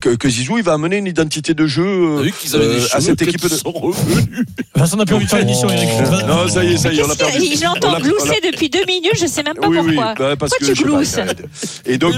que Zizou il va amener une identité de jeu à cette équipe de. Vincent n'a plus envie de faire l'émission, Eric. Non, ça y est, on a perdu. Je l'entends glousser depuis 2 minutes, je sais même pas pourquoi. Oui, parce pourquoi que tu glousses? Et donc,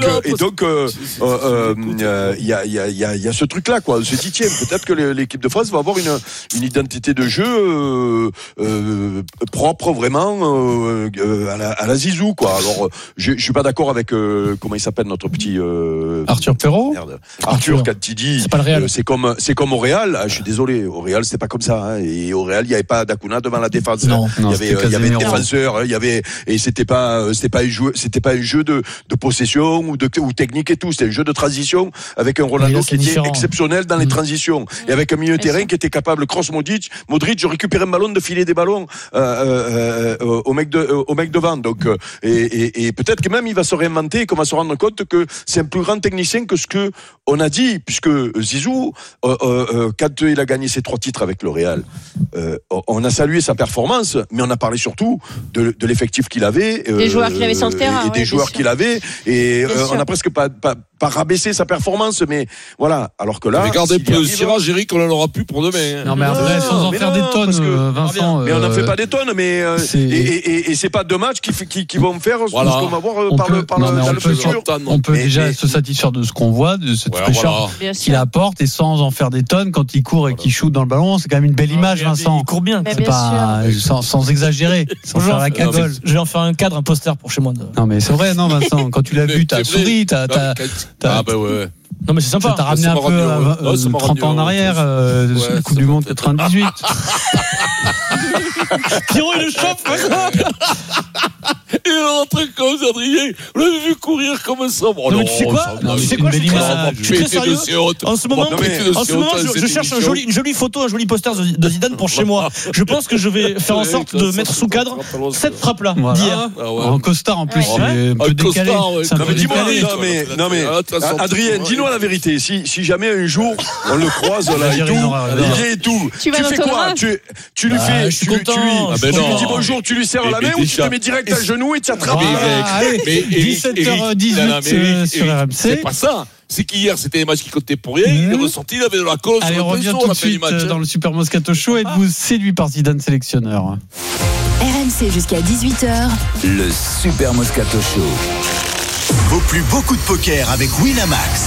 il y a ce truc-là, quoi. On se dit, tiens, peut-être que l'équipe de France va avoir une identité de jeu propre vraiment à la Zizou, quoi. Alors, je suis pas d'accord avec comment il s'appelle notre petit Arthur Perrault. Arthur, quand il dit c'est pas le Real. c'est comme au Real. Je suis désolé, au Real c'était pas comme ça. Hein. Et au Real il y avait pas d'Acuna devant la défense. Non, il y avait des défenseurs. Il y avait et c'était pas un jeu de possession ou technique et tout. C'était un jeu de transition avec un Ronaldo qui était exceptionnel dans les transitions et avec un milieu de terrain qui était capable cross Modric de récupérer un ballon, de filer des ballons au mec devant. Donc et peut-être que même il va se réinventer et qu'on va se rendre compte que c'est un plus grand technicien que ce que on a dit, puisque Zizou quand il a gagné ses 3 titres avec le Real, on a salué sa performance, mais on a parlé surtout de l'effectif qu'il avait, des joueurs qu'il avait sur le terrain, et des joueurs qu'il avait, et on a presque pas rabaissé sa performance, mais voilà. Alors que là, regardez peu Sirage, Eric, on en aura plus pour demain. Non mais après, sans en faire des tonnes, Vincent. Mais on n'en fait pas des tonnes, mais et c'est pas 2 matchs qui vont me faire ce qu'on va voir dans le futur. On peut déjà se satisfaire de ce qu'on voit, de cette fraîcheur qu'il apporte, et sans en faire des tonnes quand il court et qu'il shoot dans le ballon. C'est quand même une belle image, Vincent. Il court bien. C'est pas sans exagérer, sans faire la cagole. Je vais en faire un cadre, un poster pour chez moi. Non mais c'est vrai, non Vincent. Quand tu l'as vu, t'as souri, Ah bah ouais. Non mais c'est sympa. T'as ramené un peu 30 ans en arrière, Coupe du Monde 98. Pierrot il le chauffe. Il est rentré comme Adrien. Vous l'avez vu courir comme ça. Non mais tu sais quoi? Je suis très sérieux. En ce moment, je cherche une jolie photo, un joli poster de Zidane pour chez moi. Je pense que je vais faire en sorte de mettre sous cadre cette frappe là d'hier. En costard en plus, c'est un peu décalé. Non mais Adrien, dis-nous la vérité. Si jamais un jour on le croise là et tout, il vient et tout, tu fais quoi? Tu lui fais, tu lui dis bonjour, tu lui serres la main ou tu te mets direct à genoux et tu attrapes? 17h18 sur RMC. C'est pas ça. C'est qu'hier c'était des matchs qui comptaient pour rien. Il est ressorti, il avait de la colle. Allez, on revient tout de suite dans le Super Moscato Show. Êtes-vous séduit par Zidane sélectionneur? RMC jusqu'à 18h. Le Super Moscato Show. Vaut plus beaucoup de poker avec Winamax.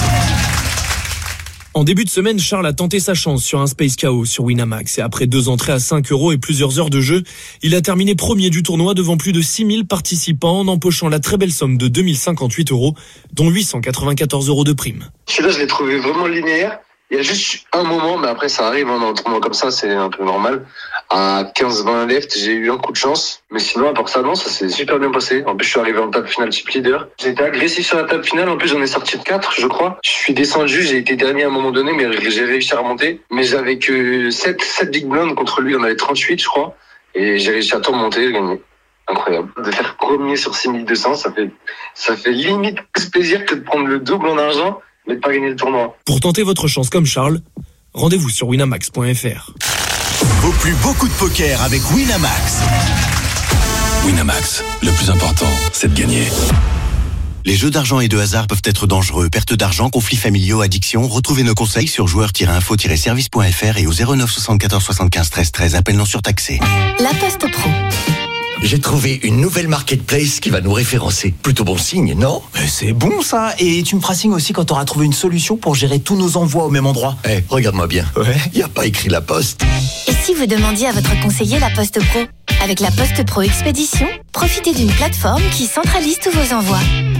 En début de semaine, Charles a tenté sa chance sur un Space KO sur Winamax et après 2 entrées à 5 € et plusieurs heures de jeu, il a terminé premier du tournoi devant plus de 6000 participants en empochant la très belle somme de 2058 €, dont 894 € de prime. Celui-là, je l'ai trouvé vraiment linéaire. Il y a juste un moment, mais après ça arrive, dans un tournoi comme ça, c'est un peu normal. À 15-20 left, j'ai eu un coup de chance. Mais sinon, à part ça, non, ça s'est super bien passé. En plus, je suis arrivé en table finale chip leader. J'ai été agressif sur la table finale. En plus, j'en ai sorti de 4, je crois. Je suis descendu, j'ai été dernier à un moment donné, mais j'ai réussi à remonter. Mais j'avais que 7 big blinds contre lui. On avait 38, je crois. Et j'ai réussi à tout remonter et gagner. Incroyable. De faire premier sur 6200, ça fait limite plus plaisir que de prendre le double en argent, mais de pas gagner le tournoi. Pour tenter votre chance comme Charles, rendez-vous sur winamax.fr. Vaut plus beaucoup de poker avec Winamax. Winamax, le plus important, c'est de gagner. Les jeux d'argent et de hasard peuvent être dangereux. Perte d'argent, conflits familiaux, addiction. Retrouvez nos conseils sur joueurs-info-service.fr et au 09 74 75 13 13. Appel non surtaxé. La Poste Pro. J'ai trouvé une nouvelle marketplace qui va nous référencer. Plutôt bon signe, non? C'est bon ça. Et tu me feras signe aussi quand tu auras trouvé une solution pour gérer tous nos envois au même endroit. Regarde-moi bien. Ouais. Y a pas écrit La Poste. Et si vous demandiez à votre conseiller La Poste Pro? Avec La Poste Pro Expédition, profitez d'une plateforme qui centralise tous vos envois.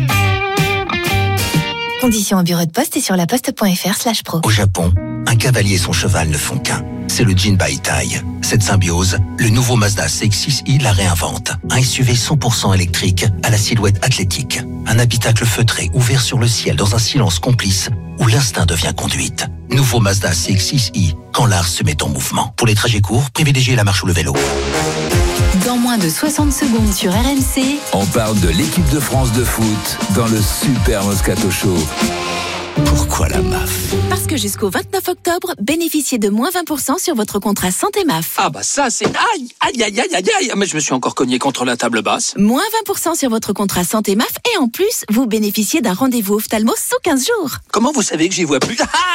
Conditions au bureau de poste et sur laposte.fr/pro. Au Japon, un cavalier et son cheval ne font qu'un. C'est le Jinbaitai. Cette symbiose, le nouveau Mazda CX-6i la réinvente. Un SUV 100% électrique à la silhouette athlétique. Un habitacle feutré ouvert sur le ciel dans un silence complice où l'instinct devient conduite. Nouveau Mazda CX-6i, quand l'art se met en mouvement. Pour les trajets courts, privilégiez la marche ou le vélo. Dans moins de 60 secondes sur RMC, on parle de l'équipe de France de foot dans le Super Moscato Show. Pourquoi la MAF? Parce que jusqu'au 29 octobre, bénéficiez de moins 20% sur votre contrat santé MAF. Ah bah ça c'est... Aïe. Mais je me suis encore cogné contre la table basse. Moins 20% sur votre contrat santé MAF et en plus, vous bénéficiez d'un rendez-vous ophtalmo sous 15 jours. Comment vous savez que j'y vois plus?